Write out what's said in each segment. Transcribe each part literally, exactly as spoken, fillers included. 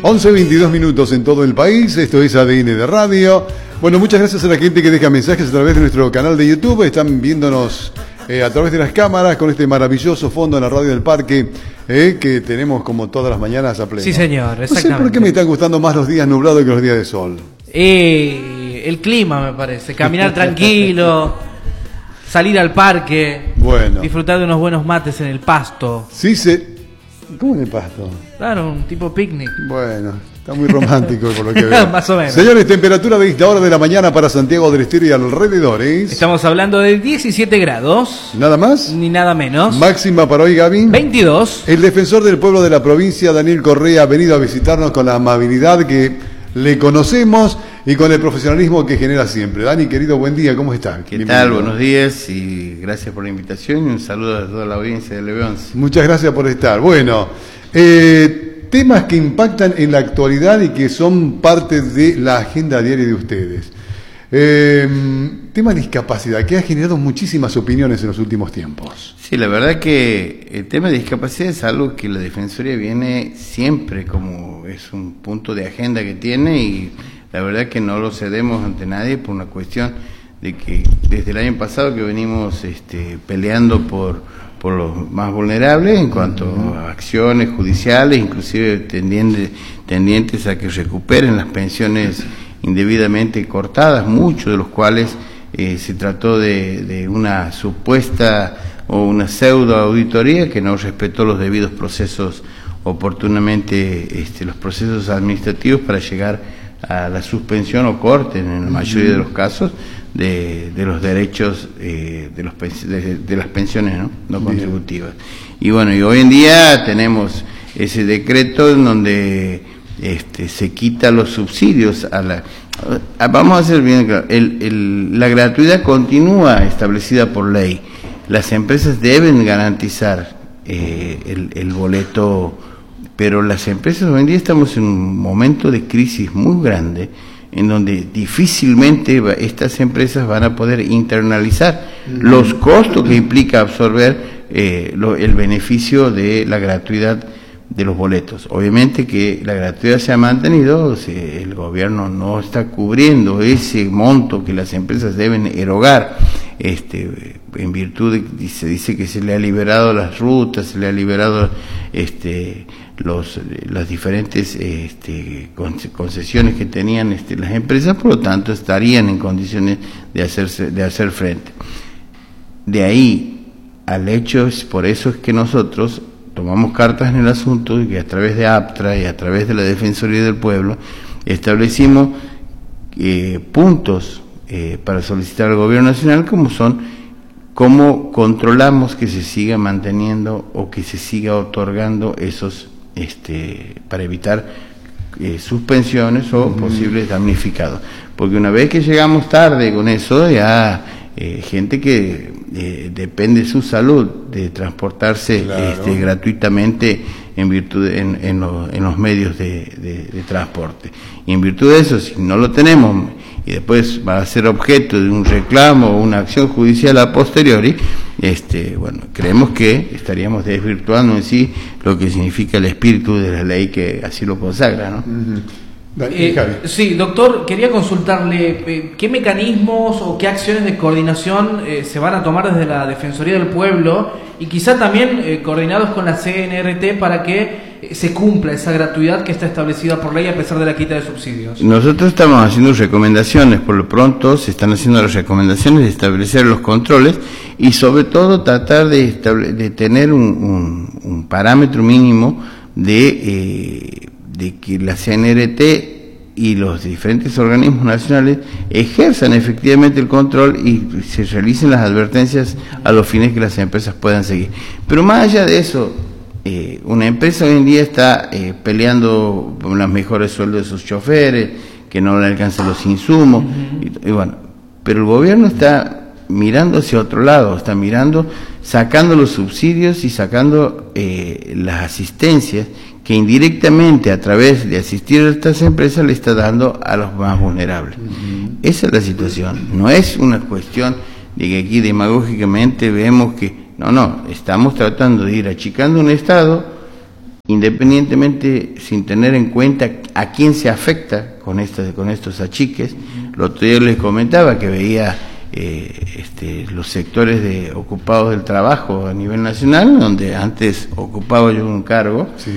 once veintidós minutos en todo el país, esto es A D N de Radio. Bueno, muchas gracias a la gente que deja mensajes a través de nuestro canal de YouTube. Están viéndonos eh, a través de las cámaras con este maravilloso fondo en la radio del parque eh, que tenemos como todas las mañanas a pleno. Sí, señor, exactamente. No sé por qué me están gustando más los días nublados que los días de sol. Eh, el clima, me parece. Caminar tranquilo, salir al parque, bueno, disfrutar de unos buenos mates en el pasto. Sí, se... ¿Cómo en el pasto? Claro, un tipo picnic. Bueno, está muy romántico por lo que veo. Más o menos. Señores, temperatura de esta hora de la mañana para Santiago del Estero y alrededores. Estamos hablando de diecisiete grados. ¿Nada más? Ni nada menos. Máxima para hoy, Gaby. veintidós. El defensor del pueblo de la provincia, Daniel Correa, ha venido a visitarnos con la amabilidad que le conocemos y con el profesionalismo que genera siempre. Dani, querido, buen día, ¿cómo está? ¿Qué Bienvenido. tal? Buenos días y gracias por la invitación y un saludo a toda la audiencia de León. Muchas gracias por estar. Bueno, eh, temas que impactan en la actualidad y que son parte de la agenda diaria de ustedes. Eh, tema discapacidad, que ha generado muchísimas opiniones en los últimos tiempos. Sí, la verdad que el tema de discapacidad es algo que la Defensoría viene siempre como es un punto de agenda que tiene y la verdad que no lo cedemos ante nadie por una cuestión de que desde el año pasado que venimos este, peleando por, por los más vulnerables en cuanto uh-huh. a acciones judiciales, inclusive tendientes, tendientes a que recuperen las pensiones indebidamente cortadas, muchos de los cuales eh, se trató de, de una supuesta o una pseudo auditoría que no respetó los debidos procesos oportunamente, este, los procesos administrativos para llegar a la suspensión o corte en la mayoría de los casos de, de los derechos eh, de, los, de, de las pensiones no, no contributivas. Y bueno, y hoy en día tenemos ese decreto en donde Este, se quita los subsidios a la vamos a hacer bien claro, el, el, la gratuidad continúa establecida por ley. Las empresas deben garantizar eh, el, el boleto, pero las empresas hoy en día estamos en un momento de crisis muy grande en donde difícilmente estas empresas van a poder internalizar mm. los costos que implica absorber eh, lo, el beneficio de la gratuidad de los boletos. Obviamente que la gratuidad se ha mantenido, se, el gobierno no está cubriendo ese monto que las empresas deben erogar, este, en virtud de, se dice que se le ha liberado las rutas, se le ha liberado este, los, las diferentes este, concesiones que tenían este, las empresas, por lo tanto estarían en condiciones de, hacerse, de hacer frente. De ahí al hecho, es por eso es que nosotros tomamos cartas en el asunto y que a través de APTRA y a través de la Defensoría del Pueblo establecimos eh, puntos eh, para solicitar al Gobierno Nacional, como son cómo controlamos que se siga manteniendo o que se siga otorgando esos, este, para evitar eh, suspensiones o mm. posibles damnificados. Porque una vez que llegamos tarde con eso, ya eh, gente que Eh, depende de su salud de transportarse claro. este, gratuitamente en virtud de, en, en, lo, en los medios de, de, de transporte, y en virtud de eso, si no lo tenemos y después va a ser objeto de un reclamo o una acción judicial a posteriori, este, bueno, creemos que estaríamos desvirtuando en sí lo que significa el espíritu de la ley que así lo consagra, ¿no? Uh-huh. Eh, sí, doctor, quería consultarle eh, qué mecanismos o qué acciones de coordinación eh, se van a tomar desde la Defensoría del Pueblo y quizá también eh, coordinados con la C N R T para que eh, se cumpla esa gratuidad que está establecida por ley a pesar de la quita de subsidios. Nosotros estamos haciendo recomendaciones, por lo pronto se están haciendo las recomendaciones de establecer los controles y sobre todo tratar de, estable, de tener un, un, un parámetro mínimo de... Eh, de que la C N R T y los diferentes organismos nacionales ejerzan efectivamente el control y se realicen las advertencias a los fines que las empresas puedan seguir. Pero más allá de eso, eh, una empresa hoy en día está eh, peleando por los mejores sueldos de sus choferes, que no le alcanzan los insumos, uh-huh. y, y bueno, pero el gobierno está mirando hacia otro lado, está mirando, sacando los subsidios y sacando eh, las asistencias que indirectamente a través de asistir a estas empresas le está dando a los más vulnerables. Uh-huh. Esa es la situación, no es una cuestión de que aquí demagógicamente vemos que, no, no, estamos tratando de ir achicando un Estado independientemente, sin tener en cuenta a quién se afecta con, esta, con estos achiques. El otro día les comentaba que veía eh, este, los sectores de ocupados del trabajo a nivel nacional, donde antes ocupaba yo un cargo, sí,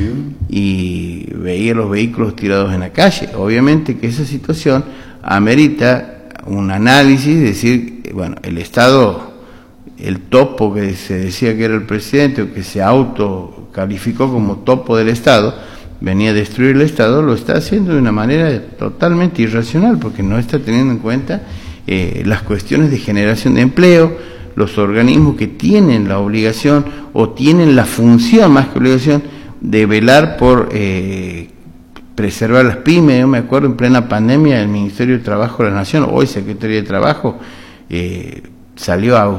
y veía los vehículos tirados en la calle. Obviamente que esa situación amerita un análisis, decir, bueno, el Estado, el topo que se decía que era el presidente, o que se autocalificó como topo del Estado, venía a destruir el Estado, lo está haciendo de una manera totalmente irracional, porque no está teniendo en cuenta eh, las cuestiones de generación de empleo, los organismos que tienen la obligación, o tienen la función, más que obligación, de velar por eh, preservar las pymes. Yo me acuerdo en plena pandemia, el Ministerio de Trabajo de la Nación, hoy Secretaría de Trabajo, eh, salió a,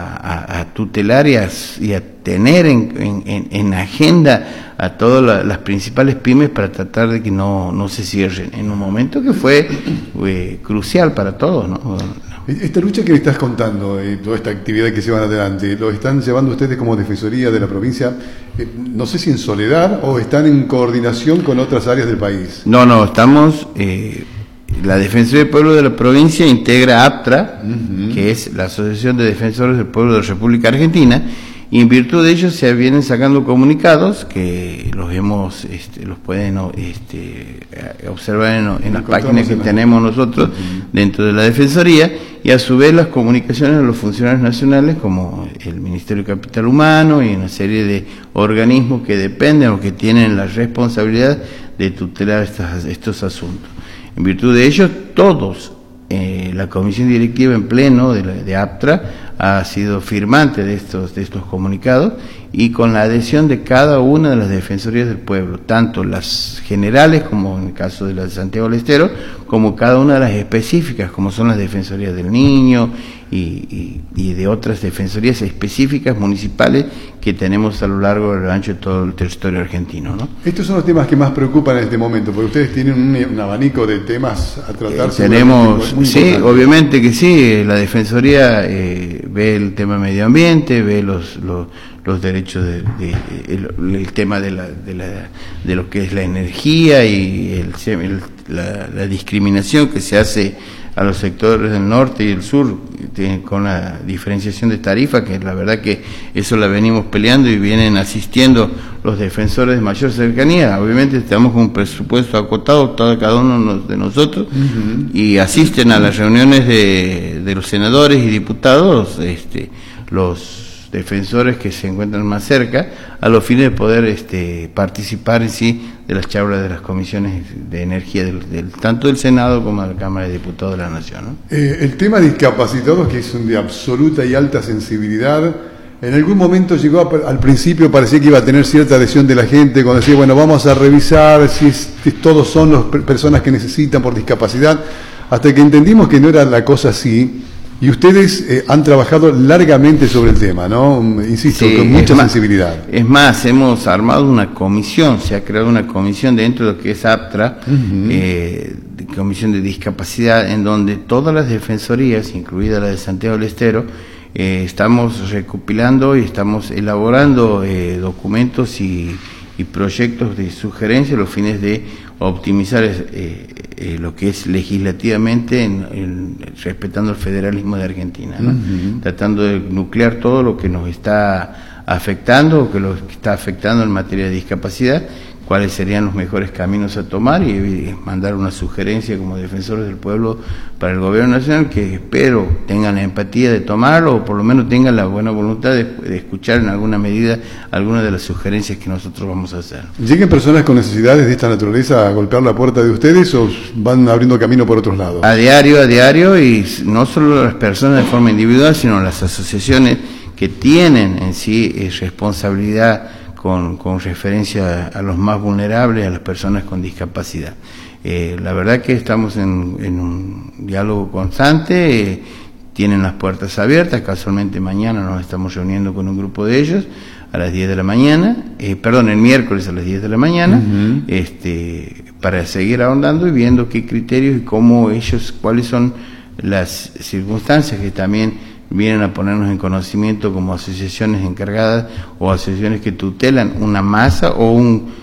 a, a tutelar y a, y a tener en, en, en agenda a todas la, las principales pymes para tratar de que no, no se cierren, en un momento que fue eh, crucial para todos, ¿no? Esta lucha que me estás contando, eh, toda esta actividad que llevan adelante, ¿lo están llevando ustedes como Defensoría de la provincia, eh, no sé si en soledad o están en coordinación con otras áreas del país? No, no, estamos... Eh, la Defensoría del Pueblo de la provincia integra APTRA, uh-huh, que es la Asociación de Defensores del Pueblo de la República Argentina, y en virtud de ello se vienen sacando comunicados que los hemos, este, los pueden este, observar en, en las páginas que en tenemos nosotros, uh-huh, dentro de la Defensoría, y a su vez las comunicaciones a los funcionarios nacionales, como el Ministerio de Capital Humano y una serie de organismos que dependen o que tienen la responsabilidad de tutelar estas, estos asuntos. En virtud de ello, todos, eh, la comisión directiva en pleno de, la, de APTRA ha sido firmante de estos, de estos comunicados, y con la adhesión de cada una de las defensorías del pueblo, tanto las generales, como en el caso de la de Santiago del Estero, como cada una de las específicas, como son las defensorías del niño y, y, y de otras defensorías específicas municipales que tenemos a lo largo del ancho de todo el territorio argentino, ¿no? Estos son los temas que más preocupan en este momento, porque ustedes tienen un, un abanico de temas a tratar. Eh, tenemos, muy sí, importante. Obviamente que sí, la defensoría eh, ve el tema medio ambiente, ve los, los los derechos de, de, de el, el tema de la, de la de lo que es la energía y el, el, la, la discriminación que se hace a los sectores del norte y del sur con la diferenciación de tarifa, que la verdad que eso la venimos peleando y vienen asistiendo los defensores de mayor cercanía. Obviamente estamos con un presupuesto acotado, todo, cada uno de nosotros, uh-huh, y asisten a las reuniones de, de los senadores y diputados, este, los defensores que se encuentran más cerca, a los fines de poder este, participar en sí de las charlas de las comisiones de energía del, del, tanto del Senado como de la Cámara de Diputados de la Nación, ¿no? Eh, el tema de discapacitados, que es de absoluta y alta sensibilidad, en algún momento llegó a, al principio parecía que iba a tener cierta adhesión de la gente cuando decía, bueno, vamos a revisar si, es, si todos son las personas que necesitan por discapacidad, hasta que entendimos que no era la cosa así. Y ustedes eh, han trabajado largamente sobre el tema, ¿no? Insisto, sí, con mucha es sensibilidad. Más, es más, hemos armado una comisión, se ha creado una comisión dentro de lo que es APTRA, uh-huh, eh, de comisión de discapacidad, en donde todas las defensorías, incluida la de Santiago del Estero, eh, estamos recopilando y estamos elaborando eh, documentos y, y proyectos de sugerencia a los fines de optimizar eh, eh, lo que es legislativamente en, en, respetando el federalismo de Argentina, ¿no? Uh-huh. Tratando de nuclear todo lo que nos está afectando o que lo que está afectando en materia de discapacidad, cuáles serían los mejores caminos a tomar, y, y mandar una sugerencia como defensores del pueblo para el gobierno nacional, que espero tengan la empatía de tomarlo, o por lo menos tengan la buena voluntad de, de escuchar en alguna medida algunas de las sugerencias que nosotros vamos a hacer. ¿Lleguen personas con necesidades de esta naturaleza a golpear la puerta de ustedes o van abriendo camino por otros lados? A diario, a diario, y no solo las personas de forma individual, sino las asociaciones que tienen en sí eh, responsabilidad Con, con referencia a, a los más vulnerables, a las personas con discapacidad. Eh, la verdad que estamos en, en un diálogo constante, eh, tienen las puertas abiertas, casualmente mañana nos estamos reuniendo con un grupo de ellos a las diez de la mañana, eh, perdón, el miércoles a las diez de la mañana, uh-huh, este, para seguir ahondando y viendo qué criterios y cómo ellos, cuáles son las circunstancias que también vienen a ponernos en conocimiento como asociaciones encargadas o asociaciones que tutelan una masa o un